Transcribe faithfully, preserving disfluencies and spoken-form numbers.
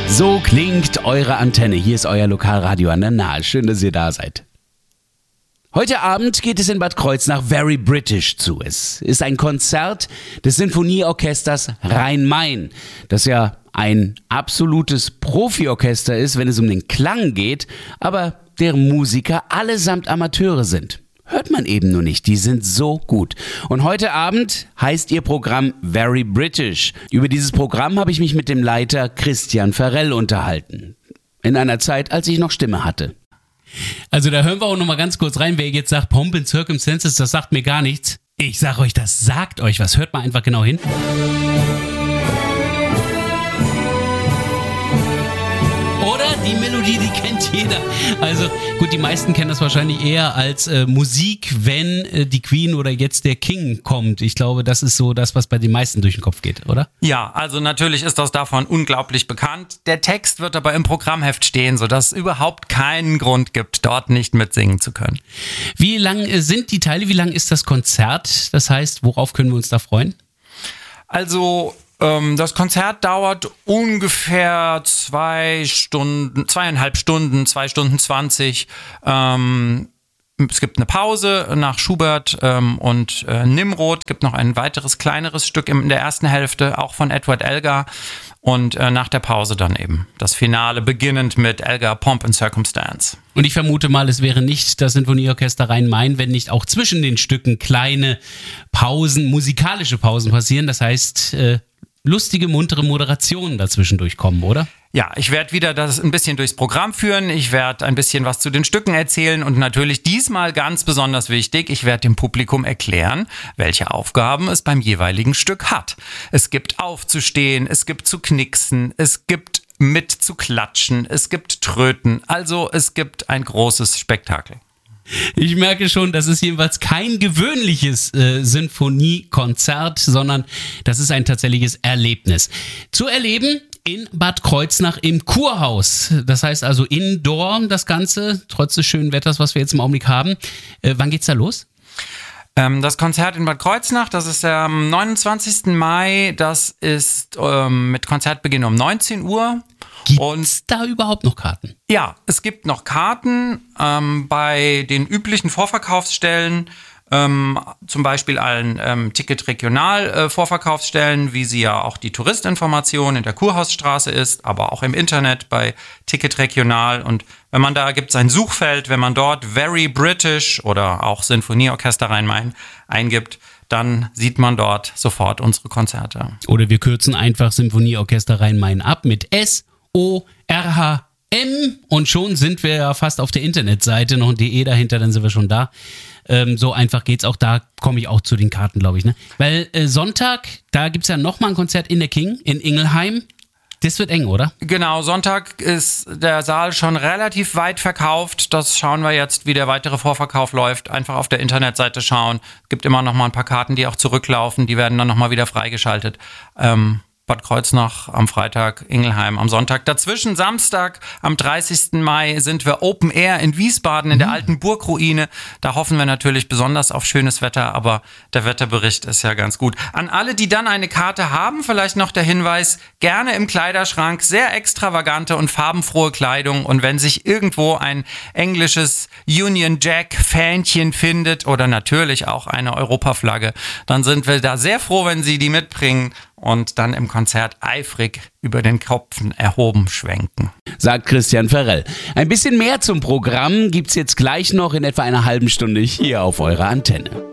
So klingt eure Antenne. Hier ist euer Lokalradio an der Nahe. Schön, dass ihr da seid. Heute Abend geht es in Bad Kreuznach very British zu. Es ist ein Konzert des Sinfonieorchesters Rhein-Main, das ja ein absolutes Profiorchester ist, wenn es um den Klang geht, aber deren Musiker allesamt Amateure sind. Hört man eben nur nicht, die sind so gut. Und heute Abend heißt ihr Programm Very British. Über dieses Programm habe ich mich mit dem Leiter Christian Ferrell unterhalten. In einer Zeit, als ich noch Stimme hatte. Also da hören wir auch noch mal ganz kurz rein, wer jetzt sagt, Pomp and Circumstances, das sagt mir gar nichts. Ich sag euch, das sagt euch was. Hört mal einfach genau hin. Oder? Die Melodie, die kennt jeder. Also gut, die meisten kennen das wahrscheinlich eher als äh, Musik, wenn äh, die Queen oder jetzt der King kommt. Ich glaube, das ist so das, was bei den meisten durch den Kopf geht, oder? Ja, also natürlich ist das davon unglaublich bekannt. Der Text wird aber im Programmheft stehen, sodass es überhaupt keinen Grund gibt, dort nicht mitsingen zu können. Wie lang äh, sind die Teile? Wie lang ist das Konzert? Das heißt, worauf können wir uns da freuen? Also das Konzert dauert ungefähr zwei Stunden, zweieinhalb Stunden, zwei Stunden zwanzig. Ähm, es gibt eine Pause nach Schubert ähm, und äh, Nimrod. Es gibt noch ein weiteres kleineres Stück in der ersten Hälfte, auch von Edward Elgar. Und äh, nach der Pause dann eben das Finale, beginnend mit Elgar Pomp and Circumstance. Und ich vermute mal, es wäre nicht das Sinfonieorchester Rhein-Main, wenn nicht auch zwischen den Stücken kleine Pausen, musikalische Pausen passieren. Das heißt, äh, lustige, muntere Moderationen dazwischen durchkommen, oder? Ja, ich werde wieder das ein bisschen durchs Programm führen. Ich werde ein bisschen was zu den Stücken erzählen und natürlich diesmal ganz besonders wichtig, ich werde dem Publikum erklären, welche Aufgaben es beim jeweiligen Stück hat. Es gibt aufzustehen, es gibt zu knixen, es gibt mit zu klatschen, es gibt Tröten. Also es gibt ein großes Spektakel. Ich merke schon, das ist jedenfalls kein gewöhnliches äh, Sinfoniekonzert, sondern das ist ein tatsächliches Erlebnis. Zu erleben in Bad Kreuznach im Kurhaus. Das heißt also indoor das Ganze, trotz des schönen Wetters, was wir jetzt im Augenblick haben. Äh, wann geht's da los? Ähm, das Konzert in Bad Kreuznach, das ist am neunundzwanzigsten Mai. Das ist ähm, mit Konzertbeginn um neunzehn Uhr. Gibt es da überhaupt noch Karten? Ja, es gibt noch Karten ähm, bei den üblichen Vorverkaufsstellen, ähm, zum Beispiel allen ähm, Ticket-Regional-Vorverkaufsstellen, äh, wie sie ja auch die Touristinformation in der Kurhausstraße ist, aber auch im Internet bei Ticket Regional. Und wenn man da, gibt es ein Suchfeld, wenn man dort Very British oder auch Sinfonieorchester Rhein-Main eingibt, dann sieht man dort sofort unsere Konzerte. Oder wir kürzen einfach Sinfonieorchester Rhein-Main ab mit S O R H M und schon sind wir ja fast auf der Internetseite, noch ein D E dahinter, dann sind wir schon da. Ähm, so einfach geht's auch, da komme ich auch zu den Karten, glaube ich. Ne? Weil äh, Sonntag, da gibt es ja nochmal ein Konzert in der King, in Ingelheim. Das wird eng, oder? Genau, Sonntag ist der Saal schon relativ weit verkauft. Das schauen wir jetzt, wie der weitere Vorverkauf läuft. Einfach auf der Internetseite schauen. Es gibt immer noch mal ein paar Karten, die auch zurücklaufen. Die werden dann noch mal wieder freigeschaltet. Ähm, Bad Kreuznach am Freitag, Ingelheim am Sonntag. Dazwischen Samstag am dreißigsten Mai sind wir Open Air in Wiesbaden in der alten Burgruine. Da hoffen wir natürlich besonders auf schönes Wetter, aber der Wetterbericht ist ja ganz gut. An alle, die dann eine Karte haben, vielleicht noch der Hinweis, gerne im Kleiderschrank, sehr extravagante und farbenfrohe Kleidung. Und wenn sich irgendwo ein englisches Union Jack Fähnchen findet oder natürlich auch eine Europaflagge, dann sind wir da sehr froh, wenn Sie die mitbringen und dann im Konzert eifrig über den Kopfen erhoben schwenken. Sagt Christian Ferrell. Ein bisschen mehr zum Programm gibt's jetzt gleich noch in etwa einer halben Stunde hier auf eurer Antenne.